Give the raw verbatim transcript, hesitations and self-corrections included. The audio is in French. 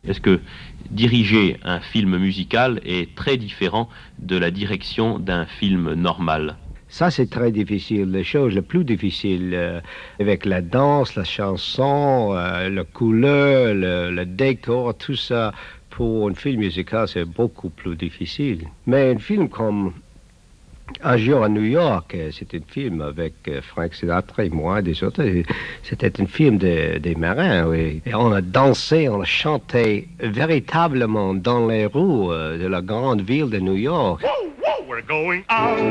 Est-ce que diriger un film musical est très différent de la direction d'un film normal? Ça, c'est très difficile. La chose la plus difficile, euh, avec la danse, la chanson, euh, la couleur, le, le décor, tout ça, pour un film musical, c'est beaucoup plus difficile. Mais un film comme Un jour à New York, euh, c'était un film avec euh, Frank Sinatra et moi, des autres. C'était un film de- des marins, oui. Et on a dansé, on a chanté véritablement dans les rues euh, de la grande ville de New York. We're going out.